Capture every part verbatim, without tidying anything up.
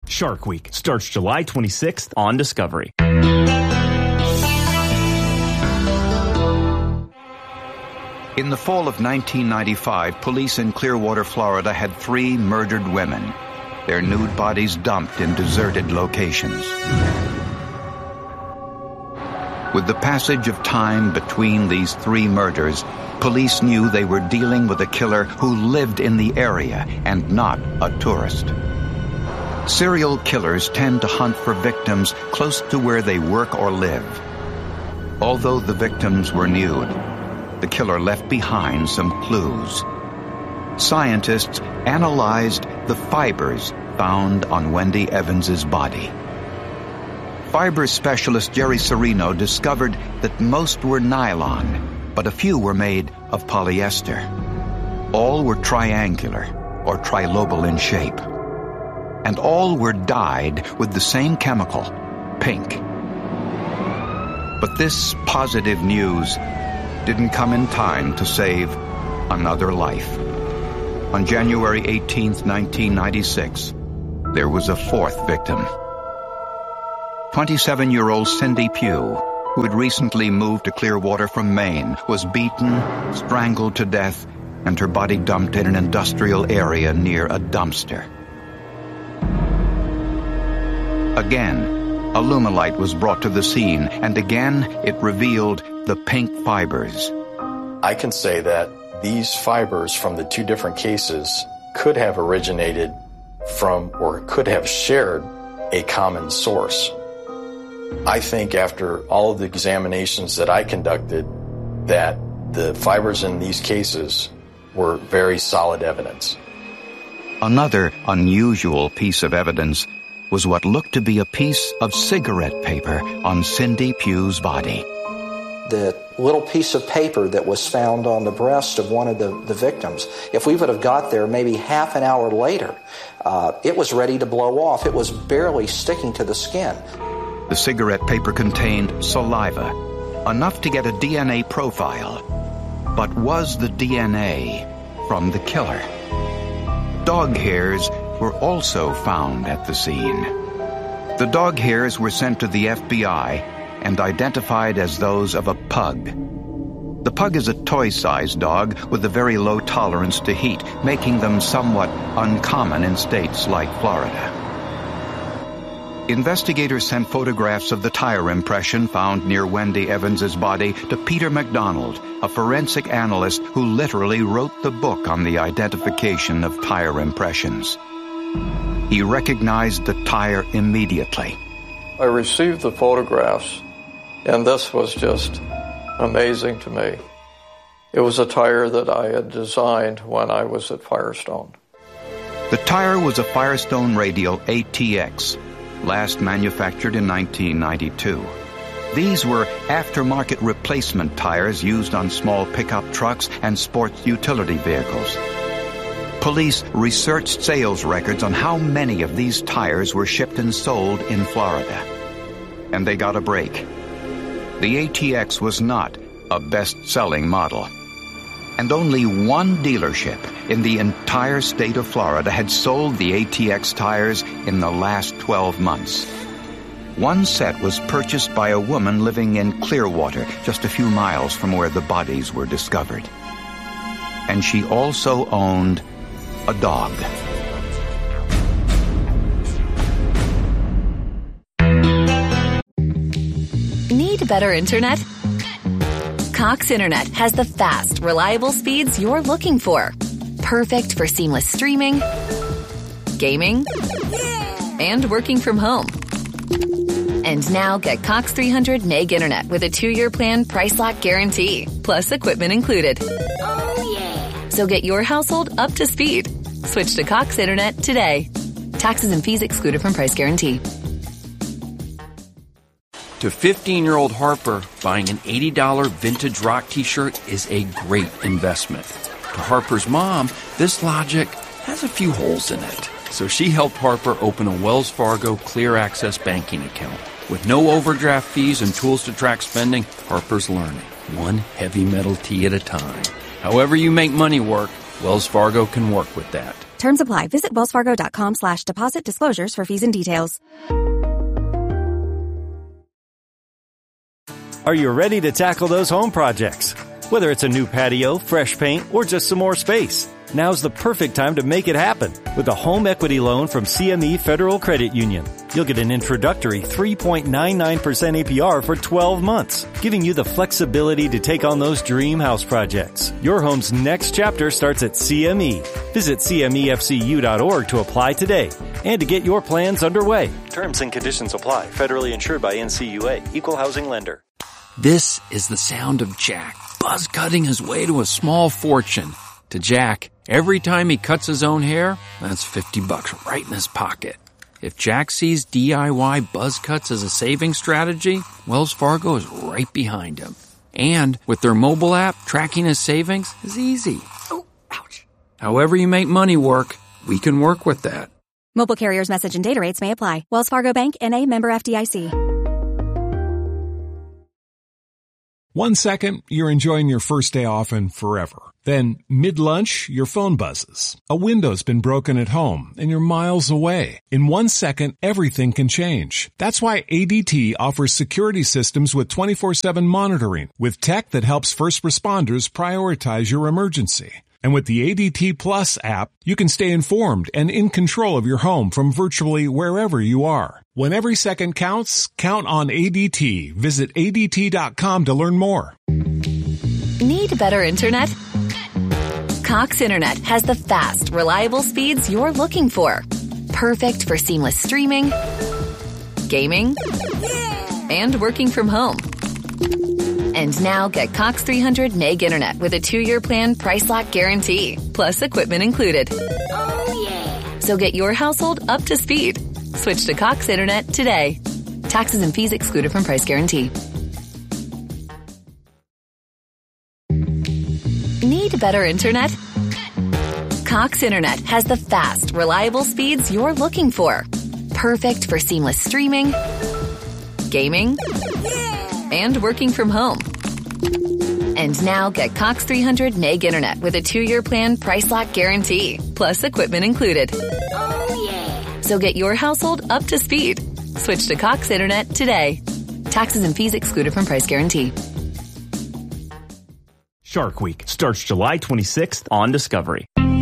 Shark Week starts July twenty-sixth on Discovery. In the fall of nineteen ninety-five, police in Clearwater, Florida had three murdered women, their nude bodies dumped in deserted locations. With the passage of time between these three murders, police knew they were dealing with a killer who lived in the area and not a tourist. Serial killers tend to hunt for victims close to where they work or live. Although the victims were nude, the killer left behind some clues. Scientists analyzed the fibers found on Wendy Evans's body. Fiber specialist Jerry Serino discovered that most were nylon, but a few were made of polyester. All were triangular or trilobal in shape. And all were dyed with the same chemical, pink. But this positive news didn't come in time to save another life. On January eighteenth, nineteen ninety-six, there was a fourth victim. twenty-seven-year-old Cindy Pugh, who had recently moved to Clearwater from Maine, was beaten, strangled to death, and her body dumped in an industrial area near a dumpster. Again, Alumilite was brought to the scene, and again it revealed the pink fibers. I can say that these fibers from the two different cases could have originated from or could have shared a common source. I think after all of the examinations that I conducted that the fibers in these cases were very solid evidence. Another unusual piece of evidence was what looked to be a piece of cigarette paper on Cindy Pugh's body. The little piece of paper that was found on the breast of one of the, the victims, if we would have got there maybe half an hour later, uh, it was ready to blow off. It was barely sticking to the skin. The cigarette paper contained saliva, enough to get a D N A profile. But was the D N A from the killer? Dog hairs were also found at the scene. The dog hairs were sent to the F B I and identified as those of a pug. The pug is a toy-sized dog with a very low tolerance to heat, making them somewhat uncommon in states like Florida. Investigators sent photographs of the tire impression found near Wendy Evans's body to Peter McDonald, a forensic analyst who literally wrote the book on the identification of tire impressions. He recognized the tire immediately. I received the photographs, and this was just amazing to me. It was a tire that I had designed when I was at Firestone. The tire was a Firestone Radial A T X, last manufactured in nineteen ninety-two. These were aftermarket replacement tires used on small pickup trucks and sports utility vehicles. Police researched sales records on how many of these tires were shipped and sold in Florida. And they got a break. The A T X was not a best-selling model. And only one dealership in the entire state of Florida had sold the A T X tires in the last twelve months. One set was purchased by a woman living in Clearwater, just a few miles from where the bodies were discovered. And she also owned a dog. Need better internet? Cox Internet has the fast, reliable speeds you're looking for. Perfect for seamless streaming, gaming, and working from home. And now get Cox three hundred meg internet with a two-year plan price lock guarantee, plus equipment included. Oh, yeah. So get your household up to speed. Switch to Cox Internet today. Taxes and fees excluded from price guarantee. To fifteen-year-old Harper, buying an eighty dollars vintage rock t-shirt is a great investment. To Harper's mom, this logic has a few holes in it. So she helped Harper open a Wells Fargo Clear Access banking account. With no overdraft fees and tools to track spending, Harper's learning, one heavy metal tee at a time. However you make money work, Wells Fargo can work with that. Terms apply. Visit wellsfargo.com slash deposit disclosures for fees and details. Are you ready to tackle those home projects? Whether it's a new patio, fresh paint, or just some more space, now's the perfect time to make it happen with a home equity loan from C M E Federal Credit Union. You'll get an introductory three point nine nine percent A P R for twelve months, giving you the flexibility to take on those dream house projects. Your home's next chapter starts at C M E. Visit C M E F C U dot org to apply today and to get your plans underway. Terms and conditions apply. Federally insured by N C U A. Equal housing lender. This is the sound of Jack, buzz cutting his way to a small fortune. To Jack, every time he cuts his own hair, that's fifty bucks right in his pocket. If Jack sees D I Y buzz cuts as a saving strategy, Wells Fargo is right behind him. And with their mobile app, tracking his savings is easy. Oh, ouch. However you make money work, we can work with that. Mobile carriers' message and data rates may apply. Wells Fargo Bank, N A, member F D I C. One second, you're enjoying your first day off and forever. Then, mid-lunch, your phone buzzes. A window's been broken at home, and you're miles away. In one second, everything can change. That's why A D T offers security systems with twenty-four seven monitoring, with tech that helps first responders prioritize your emergency. And with the A D T Plus app, you can stay informed and in control of your home from virtually wherever you are. When every second counts, count on A D T. Visit A D T dot com to learn more. Need better internet? Cox Internet has the fast, reliable speeds you're looking for. Perfect for seamless streaming, gaming, and working from home. And now get Cox three hundred meg internet with a two-year plan price lock guarantee, plus equipment included. Oh, yeah. So get your household up to speed. Switch to Cox Internet today. Taxes and fees excluded from price guarantee. Need better internet? Cox Internet has the fast, reliable speeds you're looking for. Perfect for seamless streaming, gaming, and working from home. And now get Cox three hundred meg internet with a two-year plan price lock guarantee, plus equipment included. Oh, yeah. So get your household up to speed. Switch to Cox Internet today. Taxes and fees excluded from price guarantee. Shark Week starts July twenty-sixth on Discovery.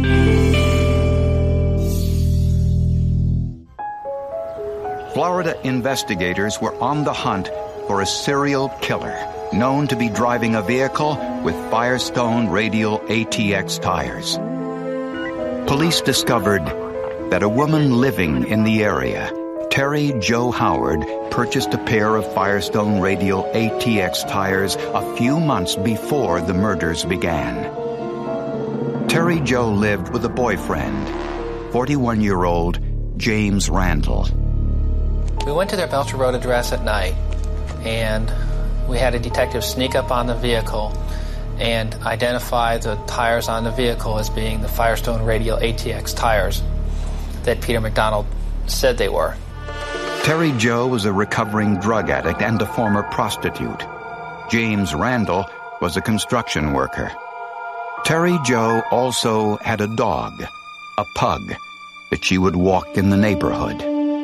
Florida investigators were on the hunt for a serial killer known to be driving a vehicle with Firestone radial A T X tires. Police discovered that a woman living in the area, Terry Jo Howard, purchased a pair of Firestone radial A T X tires a few months before the murders began. Terry Jo lived with a boyfriend, forty-one-year-old James Randall. We went to their Belcher Road address at night, and we had a detective sneak up on the vehicle and identify the tires on the vehicle as being the Firestone radial A T X tires that Peter McDonald said they were. Terry Jo was a recovering drug addict and a former prostitute. James Randall was a construction worker. Terry Jo also had a dog, a pug, that she would walk in the neighborhood.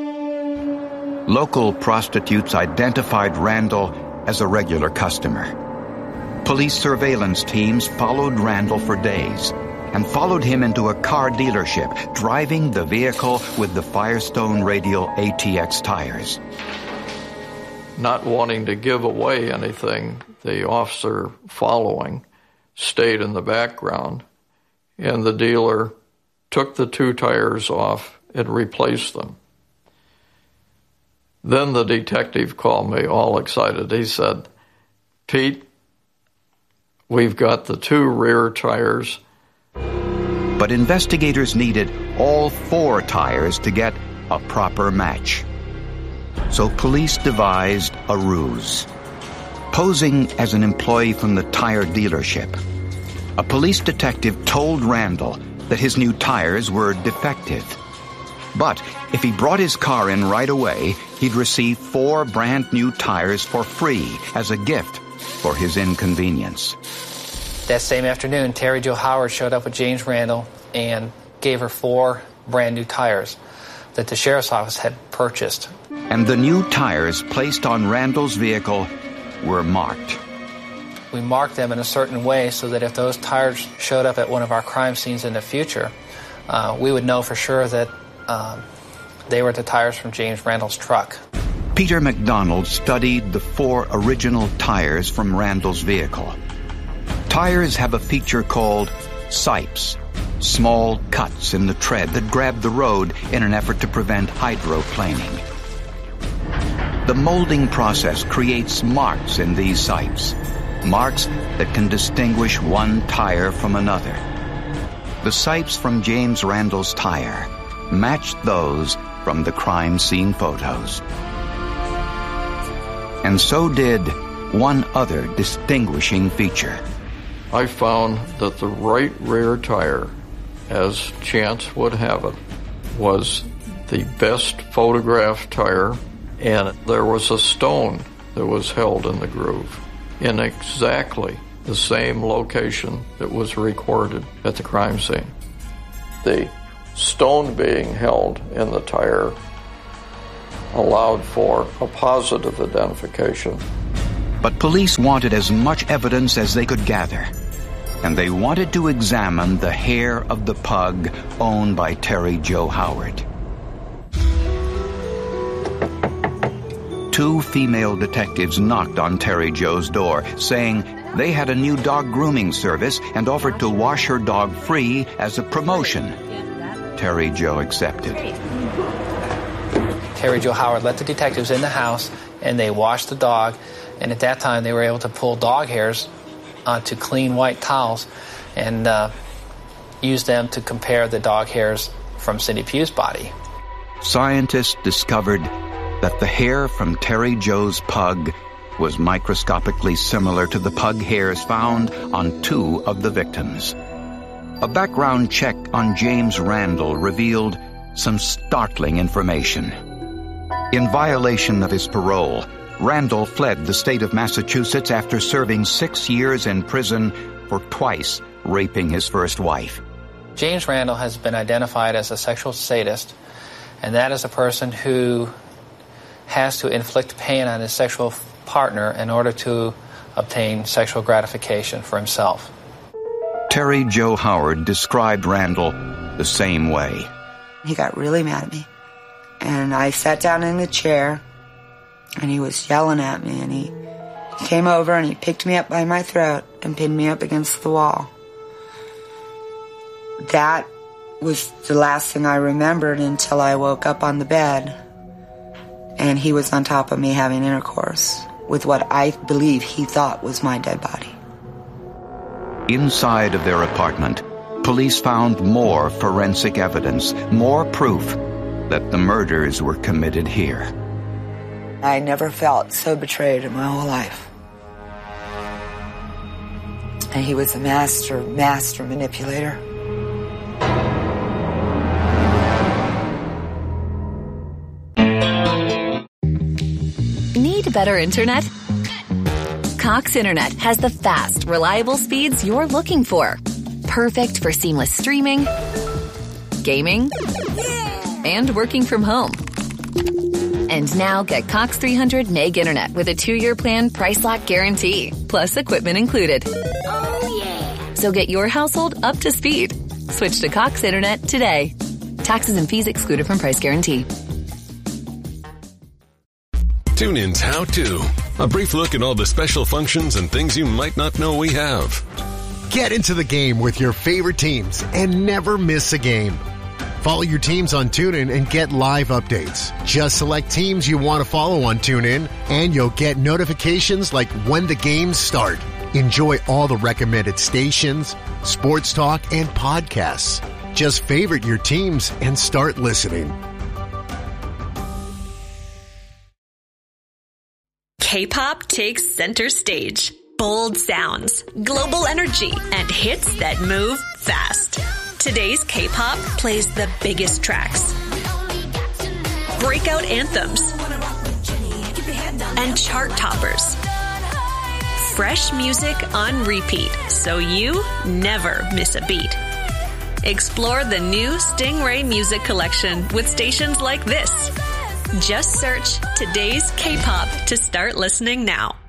Local prostitutes identified Randall as a regular customer. Police surveillance teams followed Randall for days and followed him into a car dealership, driving the vehicle with the Firestone radial A T X tires. Not wanting to give away anything, the officer following stayed in the background, and the dealer took the two tires off and replaced them. Then the detective called me all excited. He said, "Pete, we've got the two rear tires." But investigators needed all four tires to get a proper match. So police devised a ruse. Posing as an employee from the tire dealership, a police detective told Randall that his new tires were defective. But if he brought his car in right away, he'd receive four brand new tires for free as a gift for his inconvenience. That same afternoon, Terry Jo Howard showed up with James Randall and gave her four brand new tires that the sheriff's office had purchased. And the new tires placed on Randall's vehicle were marked. We marked them in a certain way so that if those tires showed up at one of our crime scenes in the future, uh, we would know for sure that um, they were the tires from James Randall's truck. Peter McDonald studied the four original tires from Randall's vehicle. Tires have a feature called sipes, small cuts in the tread that grab the road in an effort to prevent hydroplaning. The molding process creates marks in these sipes, marks that can distinguish one tire from another. The sipes from James Randall's tire matched those from the crime scene photos. And so did one other distinguishing feature. I found that the right rear tire, as chance would have it, was the best photographed tire, and there was a stone that was held in the groove in exactly the same location that was recorded at the crime scene. The stone being held in the tire allowed for a positive identification. But police wanted as much evidence as they could gather, and they wanted to examine the hair of the pug owned by Terry Joe Howard. Two female detectives knocked on Terry Joe's door, saying they had a new dog grooming service and offered to wash her dog free as a promotion. Terry Joe accepted. Terry Joe Howard let the detectives in the house, and they washed the dog, and at that time they were able to pull dog hairs onto clean white towels and uh, use them to compare the dog hairs from Cindy Pugh's body. Scientists discovered that the hair from Terry Joe's pug was microscopically similar to the pug hairs found on two of the victims. A background check on James Randall revealed some startling information. In violation of his parole, Randall fled the state of Massachusetts after serving six years in prison for twice raping his first wife. James Randall has been identified as a sexual sadist, and that is a person who has to inflict pain on his sexual partner in order to obtain sexual gratification for himself. Terry Joe Howard described Randall the same way. He got really mad at me, and I sat down in the chair, and he was yelling at me, and he came over and he picked me up by my throat and pinned me up against the wall. That was the last thing I remembered until I woke up on the bed, and he was on top of me having intercourse with what I believe he thought was my dead body. Inside of their apartment, police found more forensic evidence, more proof that the murders were committed here. I never felt so betrayed in my whole life. And he was a master, master manipulator. Need better internet? Cox Internet has the fast, reliable speeds you're looking for. Perfect for seamless streaming, gaming, and working from home. And now get Cox three hundred meg internet with a two-year plan price lock guarantee, plus equipment included. Oh, yeah. So get your household up to speed. Switch to Cox Internet today. Taxes and fees excluded from price guarantee. TuneIn's How To. A brief look at all the special functions and things you might not know we have. Get into the game with your favorite teams and never miss a game. Follow your teams on TuneIn and get live updates. Just select teams you want to follow on TuneIn, and you'll get notifications like when the games start. Enjoy all the recommended stations, sports talk, and podcasts. Just favorite your teams and start listening. K-pop takes center stage. Bold sounds, global energy, and hits that move fast. Today's K-pop plays the biggest tracks, breakout anthems, and chart toppers. Fresh music on repeat, so you never miss a beat. Explore the new Stingray Music Collection with stations like this. Just search Today's K-Pop to start listening now.